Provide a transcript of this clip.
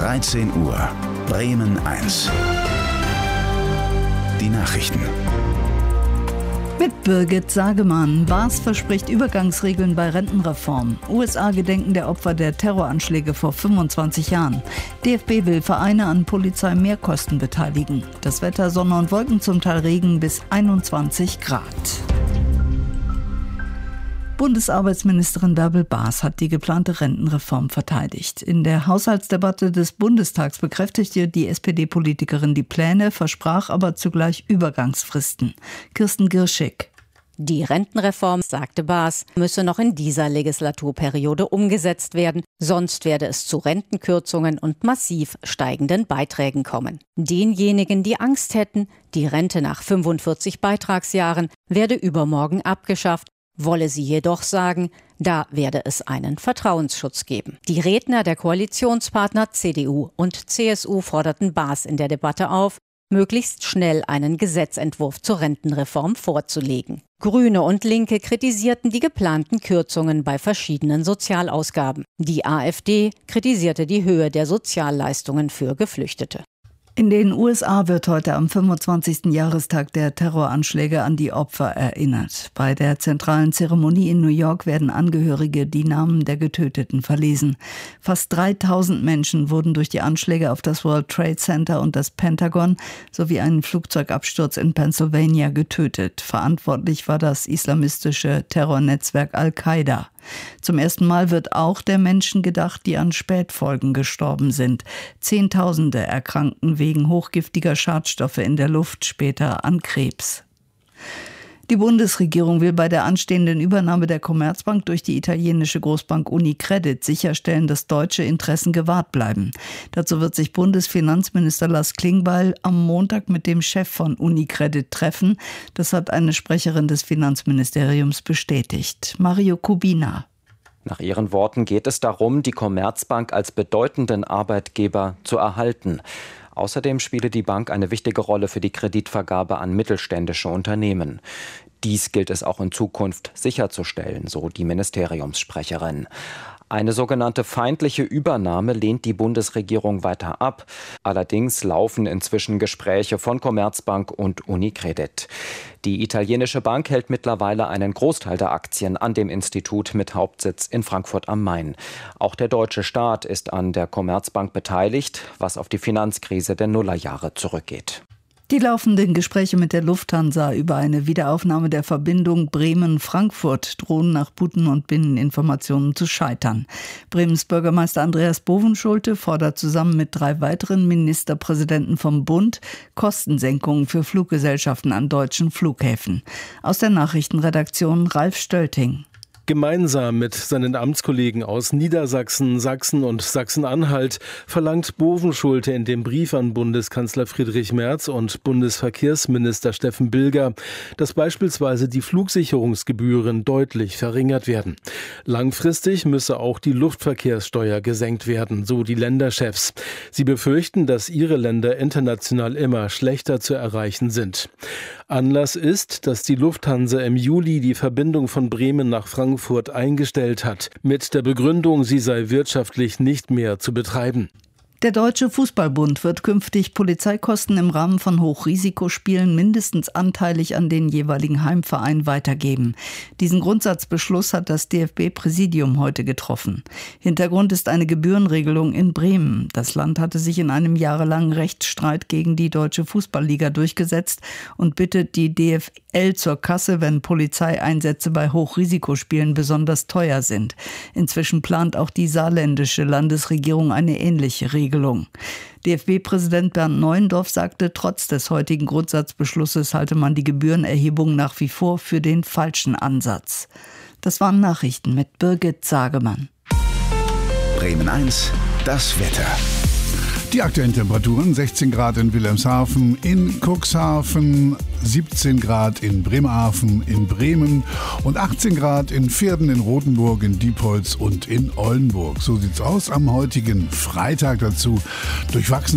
13 Uhr. Bremen 1. Die Nachrichten. Mit Birgit Sagemann. Baas verspricht Übergangsregeln bei Rentenreform. USA gedenken der Opfer der Terroranschläge vor 25 Jahren. DFB will Vereine an Polizeimehrkosten beteiligen. Das Wetter: Sonne und Wolken, zum Teil Regen bis 21 Grad. Bundesarbeitsministerin Bärbel Baas hat die geplante Rentenreform verteidigt. In der Haushaltsdebatte des Bundestags bekräftigte die SPD-Politikerin die Pläne, versprach aber zugleich Übergangsfristen. Kirsten Girschig. Die Rentenreform, sagte Baas, müsse noch in dieser Legislaturperiode umgesetzt werden, sonst werde es zu Rentenkürzungen und massiv steigenden Beiträgen kommen. Denjenigen, die Angst hätten, die Rente nach 45 Beitragsjahren werde übermorgen abgeschafft, wolle sie jedoch sagen, da werde es einen Vertrauensschutz geben. Die Redner der Koalitionspartner CDU und CSU forderten Baas in der Debatte auf, möglichst schnell einen Gesetzentwurf zur Rentenreform vorzulegen. Grüne und Linke kritisierten die geplanten Kürzungen bei verschiedenen Sozialausgaben. Die AfD kritisierte die Höhe der Sozialleistungen für Geflüchtete. In den USA wird heute am 25. Jahrestag der Terroranschläge an die Opfer erinnert. Bei der zentralen Zeremonie in New York werden Angehörige die Namen der Getöteten verlesen. Fast 3000 Menschen wurden durch die Anschläge auf das World Trade Center und das Pentagon sowie einen Flugzeugabsturz in Pennsylvania getötet. Verantwortlich war das islamistische Terrornetzwerk Al-Qaida. Zum ersten Mal wird auch der Menschen gedacht, die an Spätfolgen gestorben sind. Zehntausende erkrankten wegen hochgiftiger Schadstoffe in der Luft, später an Krebs. Die Bundesregierung will bei der anstehenden Übernahme der Commerzbank durch die italienische Großbank UniCredit sicherstellen, dass deutsche Interessen gewahrt bleiben. Dazu wird sich Bundesfinanzminister Lars Klingbeil am Montag mit dem Chef von UniCredit treffen. Das hat eine Sprecherin des Finanzministeriums bestätigt. Mario Kubina. Nach ihren Worten geht es darum, die Commerzbank als bedeutenden Arbeitgeber zu erhalten. Außerdem spiele die Bank eine wichtige Rolle für die Kreditvergabe an mittelständische Unternehmen. Dies gilt es auch in Zukunft sicherzustellen, so die Ministeriumssprecherin. Eine sogenannte feindliche Übernahme lehnt die Bundesregierung weiter ab. Allerdings laufen inzwischen Gespräche von Commerzbank und UniCredit. Die italienische Bank hält mittlerweile einen Großteil der Aktien an dem Institut mit Hauptsitz in Frankfurt am Main. Auch der deutsche Staat ist an der Commerzbank beteiligt, was auf die Finanzkrise der Nullerjahre zurückgeht. Die laufenden Gespräche mit der Lufthansa über eine Wiederaufnahme der Verbindung Bremen-Frankfurt drohen nach Guten- und Binneninformationen zu scheitern. Bremens Bürgermeister Andreas Bovenschulte fordert zusammen mit 3 weiteren Ministerpräsidenten vom Bund Kostensenkungen für Fluggesellschaften an deutschen Flughäfen. Aus der Nachrichtenredaktion Ralf Stölting. Gemeinsam mit seinen Amtskollegen aus Niedersachsen, Sachsen und Sachsen-Anhalt verlangt Bovenschulte in dem Brief an Bundeskanzler Friedrich Merz und Bundesverkehrsminister Steffen Bilger, dass beispielsweise die Flugsicherungsgebühren deutlich verringert werden. Langfristig müsse auch die Luftverkehrssteuer gesenkt werden, so die Länderchefs. Sie befürchten, dass ihre Länder international immer schlechter zu erreichen sind. Anlass ist, dass die Lufthansa im Juli die Verbindung von Bremen nach Frankfurt eingestellt hat, mit der Begründung, sie sei wirtschaftlich nicht mehr zu betreiben. Der Deutsche Fußballbund wird künftig Polizeikosten im Rahmen von Hochrisikospielen mindestens anteilig an den jeweiligen Heimverein weitergeben. Diesen Grundsatzbeschluss hat das DFB-Präsidium heute getroffen. Hintergrund ist eine Gebührenregelung in Bremen. Das Land hatte sich in einem jahrelangen Rechtsstreit gegen die Deutsche Fußballliga durchgesetzt und bittet die DFL zur Kasse, wenn Polizeieinsätze bei Hochrisikospielen besonders teuer sind. Inzwischen plant auch die saarländische Landesregierung eine ähnliche Regelung. DFB-Präsident Bernd Neuendorf sagte, trotz des heutigen Grundsatzbeschlusses halte man die Gebührenerhebung nach wie vor für den falschen Ansatz. Das waren Nachrichten mit Birgit Sagemann. Bremen 1, das Wetter. Die aktuellen Temperaturen: 16 Grad in Wilhelmshaven, in Cuxhaven, 17 Grad in Bremerhaven, in Bremen und 18 Grad in Verden, in Rothenburg, in Diepholz und in Oldenburg. So sieht's aus am heutigen Freitag. Dazu durchwachsene